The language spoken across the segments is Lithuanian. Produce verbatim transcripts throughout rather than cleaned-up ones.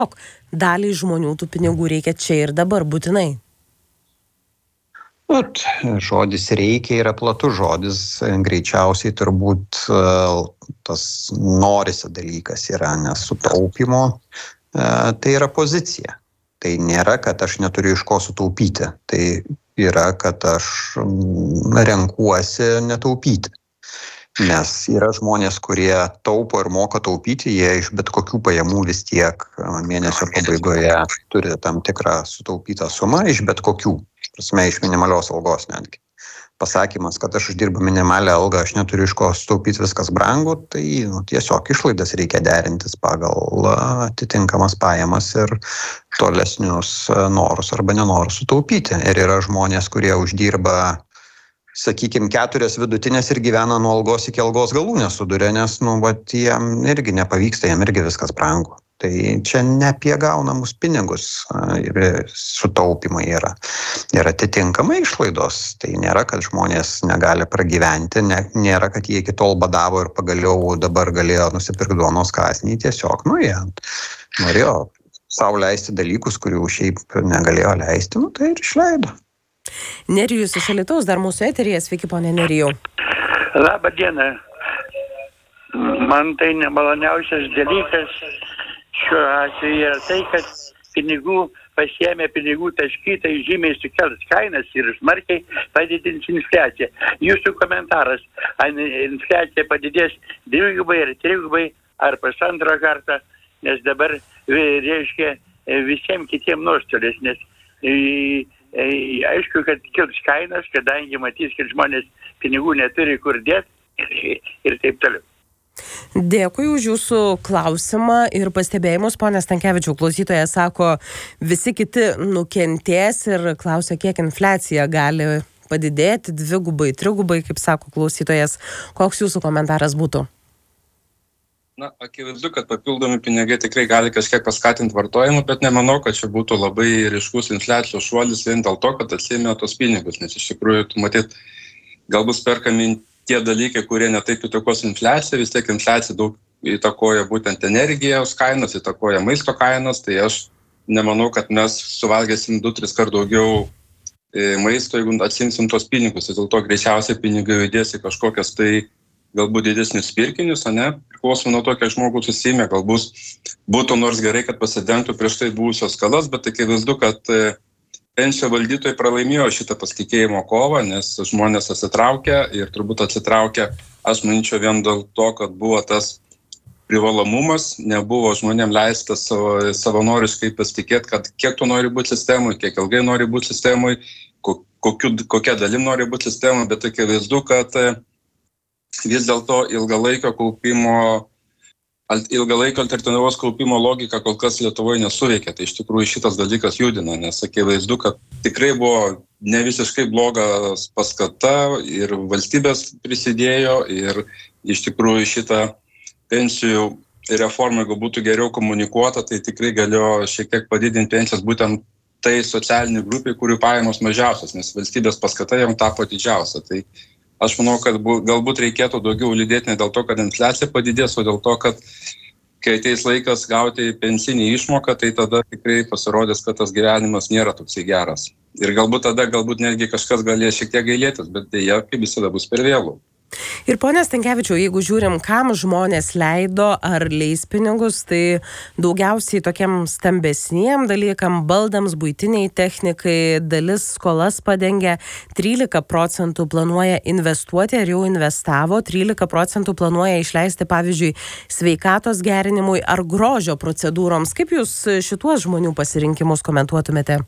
Daliai žmonių tų pinigų reikia čia ir dabar būtinai. Ot, žodis reikia yra platus žodis, greičiausiai turbūt tas norisi dalykas yra nesutaupimo, tai yra pozicija. Tai nėra, kad aš neturiu iš ko sutaupyti, tai yra, kad aš renkuosi netaupyti. Nes yra žmonės, kurie taupo ir moka taupyti, jie iš bet kokių pajamų vis tiek mėnesio pabaigoje turi tam tikrą sutaupytą sumą, iš bet kokių, prasme, iš minimalios algos netgi. Pasakymas, kad aš uždirbu minimalią algą, aš neturiu iš ko sutaupyti, viskas brangu, tai nu, tiesiog išlaidas reikia derintis pagal atitinkamas pajamas ir tolesnius norus arba nenorus sutaupyti. Ir yra žmonės, kurie uždirba, sakykime, keturias vidutinės ir gyvena nuo algos iki algos galų nesuduria, nes, nu, vat, jiem irgi nepavyksta, jiem irgi viskas brangu. Tai čia ne apie gaunamus pinigus sutaupimai yra. Ir atitinkamai išlaidos. Tai nėra, kad žmonės negali pragyventi, ne, nėra, kad jie iki tol badavo ir pagaliau dabar galėjo nusipirkti duonos kąsnį. Tiesiog, nu, jie norėjo sau leisti dalykus, kurių šiaip negalėjo leisti, nu, tai ir išleido. Nerijus iš Alytaus dar mūsų eteryje. Sveiki, ponė Nerijau. Labą dieną. Man tai nemaloniausias dalykas šiuo atveju yra tai, kad pinigų pasiėmė pinigų taškytai žymiai sukels kainas ir smarkiai padidins infliaciją. Jūsų komentaras, ar infliacija padidės dvigubai ar trigubai ar pusantro kartą, nes dabar reiškia visiems kitiems nuostolis, nes aišku, kad kils kainas, kadangi matys, kad žmonės pinigų neturi kur dėti ir taip toliau. Dėkui už jūsų klausimą ir pastebėjimus. Pone Stankevičiau, klausytoja sako, visi kiti nukentės ir klausia, kiek infliacija gali padidėti dvigubai, trigubai, kaip sako klausytojas. Koks jūsų komentaras būtų? Na, akivaizdu, kad papildomi pinigai tikrai gali kažkiek paskatinti vartojimą, bet nemanau, kad čia būtų labai ryškus infliacijos šuolis vien dėl to, kad atsiėmė tos pinigus, nes iš tikrųjų, tu matyt, galbūt perkami tie dalykai, kurie netaip įtakos infliaciją, vis tiek infliacija daug įtakoja būtent energijos kainos, įtakoja maisto kainos, tai aš nemanau, kad mes suvalgėsim du, tris kart daugiau maisto, jeigu atsimsim tos pinigus, ir dėl to greičiausiai pinigai judės į kažkokias tai galbūt didesnius pirkinius, o ne, priklausomai nuo to, kiek žmogus susiėmė, galbūt būtų nors gerai, kad pasidengtų prieš tai buvusios skolas, bet akivaizdu, kad pensijų valdytojai pralaimėjo šitą pasitikėjimo kovą, nes žmonės atsitraukė ir turbūt atsitraukė, aš manyčiau, vien dėl to, kad buvo tas privalomumas, nebuvo žmonėm leistas savo, savanoriškai pasitikėti, kad kiek tu nori būti sistemui, kiek ilgai nori būti sistemui, kokiu, kokia dalim nori būti sistemui, bet akivaizdu, kad vis dėlto ilgalaikio kaupimo, ilgalaikio alternatyvos kaupimo logika kol kas Lietuvoje nesuveikia. Tai iš tikrųjų šitas dalykas judina, nes akivaizdu, kad tikrai buvo ne visiškai blogas paskata ir valstybės prisidėjo ir iš tikrųjų šitą pensijų reformą, jeigu būtų geriau komunikuota, tai tikrai galėjo šiek tiek padidinti pensijas būtent tai socialiniai grupiai, kurių pajamos mažiausios, nes valstybės paskata jam tapo didžiausia. Tai aš manau, kad galbūt reikėtų daugiau lydėti ne dėl to, kad infliacija padidės, o dėl to, kad kai ateis laikas gauti pensinį išmoką, tai tada tikrai pasirodys, kad tas gyvenimas nėra toksai geras. Ir galbūt tada, galbūt netgi kažkas galės šiek tiek gailėtis, bet dėja, kaip visada bus per vėlu. Ir pone Stankevičiau, jeigu žiūrim, kam žmonės leido ar leis pinigus, tai daugiausiai tokiam stambesniem dalykam, baldams, buitiniai technikai, dalis skolas padengia, trylika procentų planuoja investuoti ar jau investavo, trylika procentų planuoja išleisti, pavyzdžiui, sveikatos gerinimui ar grožio procedūroms. Kaip jūs šituos žmonių pasirinkimus komentuotumėte?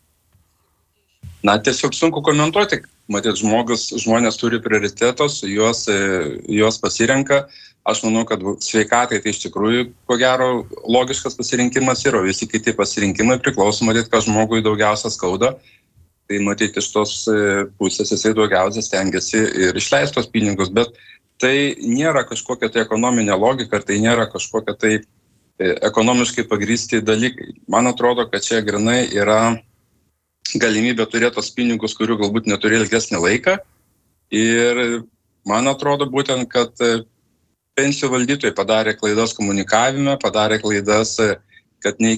Na, tiesiog sunku komentuoti. Matyt, žmogus, žmonės turi prioritetus, juos, juos pasirenka. Aš manau, kad sveikatai tai iš tikrųjų, ko gero, logiškas pasirinkimas yra, visi kiti pasirinkimai priklauso, matyt, kad žmogui daugiausia skauda. Tai matyt, iš tos pusės jisai daugiausia stengiasi ir išleisti tos pinigus, bet tai nėra kažkokia tai ekonominė logika, tai nėra kažkokia tai ekonomiškai pagrįsti dalykai. Man atrodo, kad čia grinai yra galimybė turėti tos pinigus, kurių galbūt neturi ilgesnį laiką. Ir man atrodo būtent, kad pensijų valdytojai padarė klaidas komunikavime, padarė klaidas, kad nei